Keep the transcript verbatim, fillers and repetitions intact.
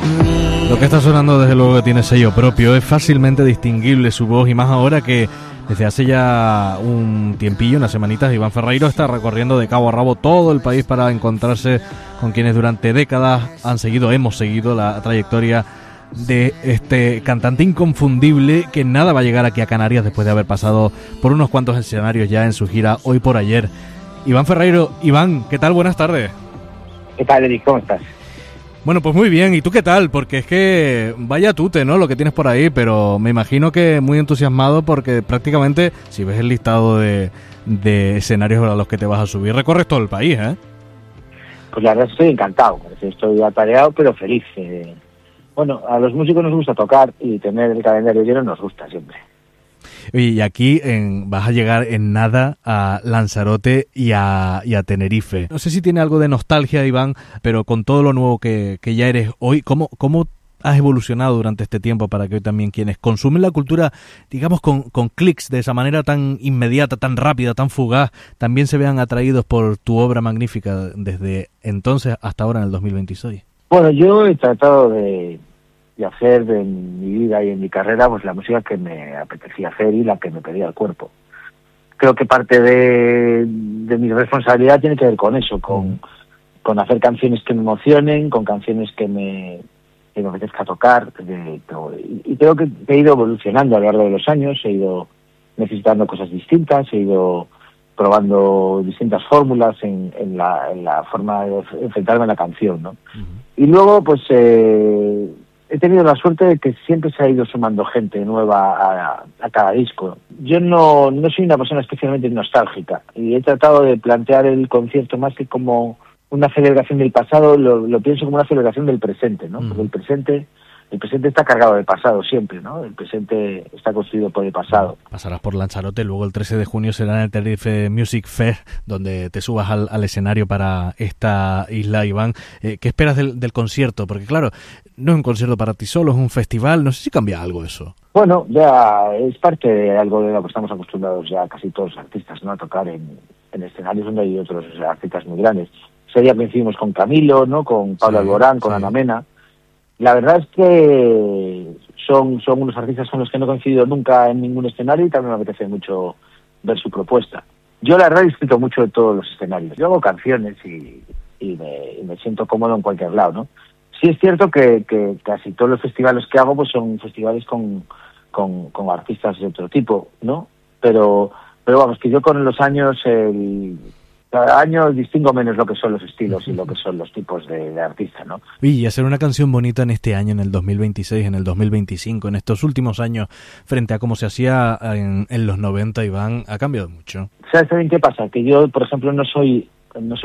Lo que está sonando desde luego que tiene sello propio, es fácilmente distinguible su voz y más ahora que desde hace ya un tiempillo, unas semanitas, Iván Ferreiro está recorriendo de cabo a rabo todo el país para encontrarse con quienes durante décadas han seguido, hemos seguido la trayectoria de este cantante inconfundible que nada va a llegar aquí a Canarias después de haber pasado por unos cuantos escenarios ya en su gira Hoy por Ayer. Iván Ferreiro, Iván, ¿qué tal? Buenas tardes. ¿Qué tal, Eric? ¿Cómo estás? Bueno, pues muy bien. ¿Y tú qué tal? Porque es que vaya tute, ¿no? Lo que tienes por ahí, pero me imagino que muy entusiasmado porque prácticamente, si ves el listado de, de escenarios a los que te vas a subir, recorres todo el país, ¿eh? Pues la verdad estoy encantado. Estoy atareado, pero feliz. Eh, bueno, a los músicos nos gusta tocar y tener el calendario lleno nos gusta siempre. Y aquí en, vas a llegar en nada a Lanzarote y a, y a Tenerife. No sé si tiene algo de nostalgia, Iván, pero con todo lo nuevo que, que ya eres hoy, ¿cómo, cómo has evolucionado durante este tiempo para que hoy también quienes consumen la cultura, digamos, con, con clics de esa manera tan inmediata, tan rápida, tan fugaz, también se vean atraídos por tu obra magnífica desde entonces hasta ahora en el dos mil veintiséis? Bueno, yo he tratado de... y hacer de mi vida y en mi carrera pues la música que me apetecía hacer y la que me pedía el cuerpo. Creo que parte de, de mi responsabilidad tiene que ver con eso, con, con hacer canciones que me emocionen, con canciones que me, que me apetezca tocar, de, y, y creo que he ido evolucionando a lo largo de los años, he ido necesitando cosas distintas, he ido probando distintas fórmulas en, en, la, en la forma de enfrentarme a la canción, ¿no? Uh-huh. Y luego pues eh, he tenido la suerte de que siempre se ha ido sumando gente nueva a, a cada disco. Yo no, no soy una persona especialmente nostálgica y he tratado de plantear el concierto más que como una celebración del pasado, lo, lo pienso como una celebración del presente, ¿no? Mm. Porque el presente, el presente está cargado de pasado siempre, ¿no? El presente está construido por el pasado. Pasarás por Lanzarote, luego el trece de junio será en el Tenerife Music Fest, donde te subas al, al escenario para esta isla, Iván. Eh, ¿Qué esperas del, del concierto? Porque claro, no es un concierto para ti solo, es un festival, no sé si cambia algo eso. Bueno, ya es parte de algo de lo que estamos acostumbrados ya casi todos los artistas, ¿no? A tocar en, en escenarios donde hay otros o sea, artistas muy grandes. Ese día coincidimos con Camilo, ¿no? Con Pablo sí, Alborán, con sí. Ana Mena. La verdad es que son, son unos artistas con los que no he coincidido nunca en ningún escenario y también me apetece mucho ver su propuesta. Yo la verdad disfruto mucho de todos los escenarios. Yo hago canciones y, y, me, y me siento cómodo en cualquier lado, ¿no? Sí es cierto que, que casi todos los festivales que hago pues son festivales con, con, con artistas de otro tipo, ¿no? Pero, pero vamos, que yo con los años... el cada año distingo menos lo que son los estilos y lo que son los tipos de, de artistas, ¿no? Y hacer una canción bonita en este año, en el dos mil veintiséis, en el dos mil veinticinco, en estos últimos años, frente a cómo se hacía en, en los noventa, Iván, ha cambiado mucho. ¿Sabes también qué pasa? Que yo, por ejemplo, no soy... No soy